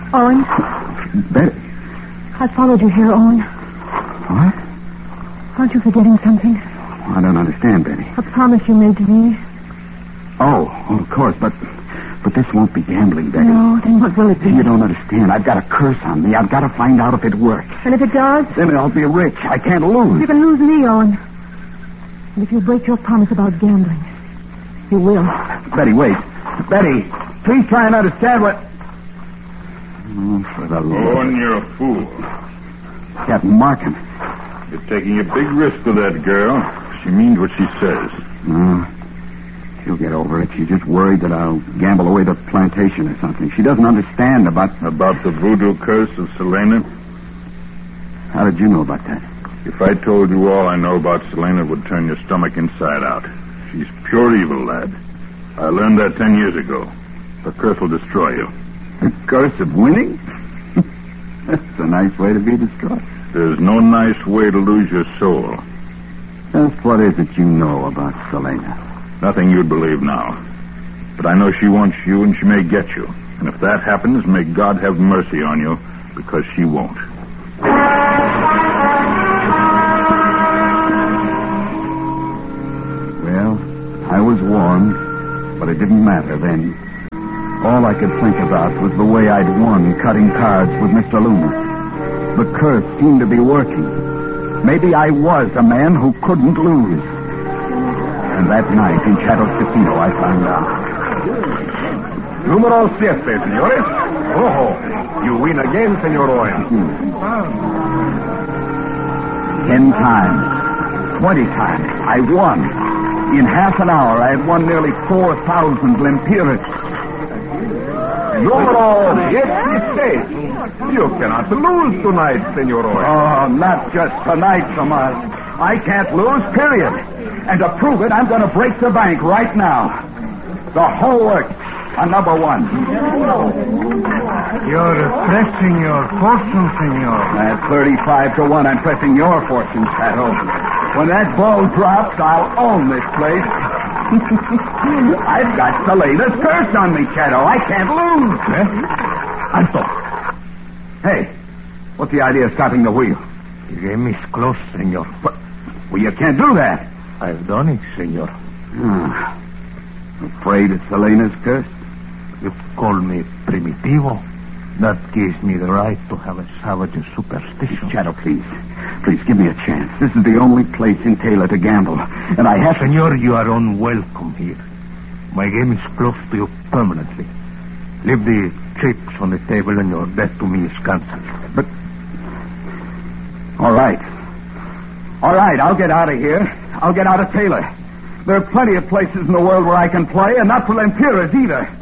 Owen? Betty. I followed you here, Owen. What? Aren't you forgetting something? I don't understand, Betty. A promise you made to me. Oh, of course, but this won't be gambling, Betty. No, then what will it be? You don't understand. I've got a curse on me. I've got to find out if it works. And if it does? Then I'll be rich. I can't lose. You can lose me, Owen. And if you break your promise about gambling, you will. Betty, wait. Betty, please try and understand what... Oh, for the Lord. Owen, you're a fool. Captain Markham. You're taking a big risk with that girl. She means what she says. No. She'll get over it. She's just worried that I'll gamble away the plantation or something. She doesn't understand about the voodoo curse of Selena? How did you know about that? If I told you all I know about Selena, it would turn your stomach inside out. She's pure evil, lad. I learned that 10 years ago. The curse will destroy you. The curse of winning? That's a nice way to be destroyed. There's no nice way to lose your soul. Just what is it you know about Selena? Nothing you'd believe now. But I know she wants you, and she may get you. And if that happens, may God have mercy on you, because she won't. Well, I was warned, but it didn't matter then. All I could think about was the way I'd won cutting cards with Mr. Loomis. The curse seemed to be working. Maybe I was a man who couldn't lose. And that night in Shadow's Casino, I found out. Número 7, señores. Rojo. You win again, Senor Owen. 10 times. 20 times. I won. In half an hour, I had won nearly 4,000 lempiras. Número 16. You cannot lose tonight, Senor Owen. Oh, not just tonight, Tomas. I can't lose, period. And to prove it, I'm going to break the bank right now. The whole works on number 1. You're pressing your fortune, senor. At 35 to 1, I'm pressing your fortune, Shadow. When that ball drops, I'll own this place. I've got Selena's curse on me, Shadow. I can't lose. Alto. Hey, what's the idea of stopping the wheel? The game is close, senor. But, well, you can't do that. I've done it, senor. Afraid it's Selena's curse? You call me primitivo. That gives me the right to have a savage superstition. Shadow, please. Please, give me a chance. This is the only place in Taylor to gamble. And I have to... Senor, you are unwelcome here. My game is close to you permanently. Leave the chips on the table and your debt to me is cancelled. But... All right. All right, I'll get out of here. I'll get out of Taylor. There are plenty of places in the world where I can play, and not for lempiras either.